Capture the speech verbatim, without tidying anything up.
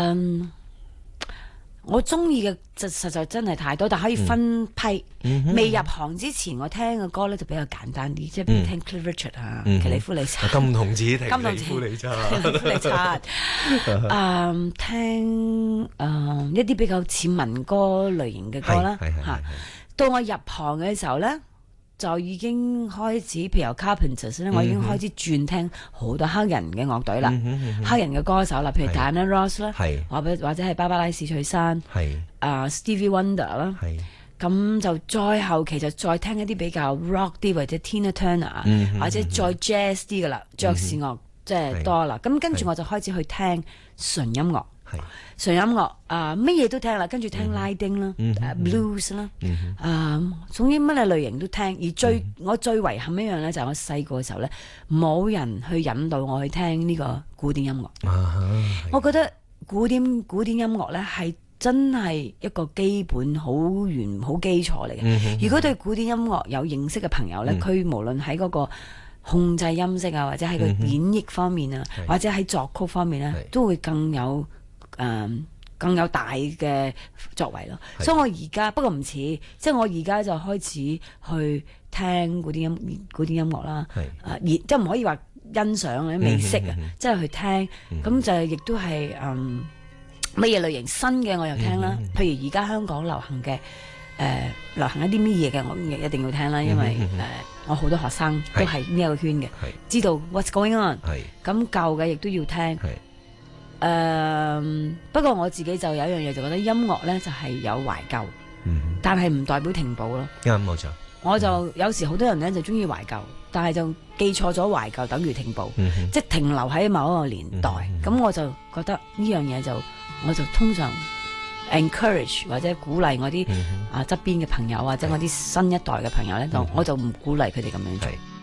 嗯，我中意嘅就實在真係太多，但可以分批。 嗯、 未入行之前，我聽嘅歌咧就比較簡單啲，即係譬如聽 Cliff Richard 啊、 嗯、 奇里夫里查、 金童子、奇里夫里查、 奇里夫里查，誒聽誒、呃、一啲比較似民歌類型嘅歌啦嚇。到我入行嘅時候咧，就已經開始，譬如由 Carpenters 咧、嗯，我已經開始轉聽好多黑人嘅樂隊啦、嗯嗯，黑人嘅歌手啦，譬如 Diana Ross 啦，或者或者係芭芭拉史翠珊，啊、uh, Stevie Wonder 啦，咁就再後期就再聽一啲比較 rock 啲或者 Tina Turner，、嗯、或者再 jazz 啲噶啦，爵士樂即係多啦。咁跟住我就開始去聽純音樂。純音樂啊，乜、呃、嘢都聽啦，跟住聽拉丁啦、嗯啊、blues 啦，啊、嗯呃，總之乜嘢類型都聽。而最、嗯、我最遺憾一樣咧，就係、是、我細個嘅時候咧，冇人去引導我去聽呢個古典音樂、啊。我覺得古典古典音樂咧係真係一個基本好完好基礎嚟嘅、嗯。如果對古典音樂有認識嘅朋友咧，佢、嗯、無論喺嗰個控制音色啊，或者喺個演繹方面啊、嗯，或者喺作曲方面咧，都會更有。誒、嗯、更有大嘅作為咯，所以我而家不過唔似，即係我而家就開始去聽古典音古典音樂啦，誒、呃、即係唔可以話欣賞或者未識啊，即係去聽，咁、嗯、就亦都係誒乜嘢類型新嘅我又聽啦，嗯、譬如而家香港流行嘅誒、呃、流行一啲乜嘢嘅我一定要聽啦，因為誒、呃、我好多學生都係呢一個圈嘅，知道 what's going on，咁舊嘅亦都要聽。誒、uh, 不過我自己就有一樣嘢就覺得音樂咧就係、是、有懷舊、嗯，但係唔代表停步咯。啱冇錯。我就、嗯、有時好多人咧就中意懷舊，但係就記錯咗懷舊等於停步，嗯、即係停留喺某一個年代。咁、嗯、我就覺得呢樣嘢就我就通常 encourage 或者鼓勵我啲、嗯、啊側邊嘅朋友或者我啲新一代嘅朋友咧，就、嗯、我就唔鼓勵佢哋咁樣做。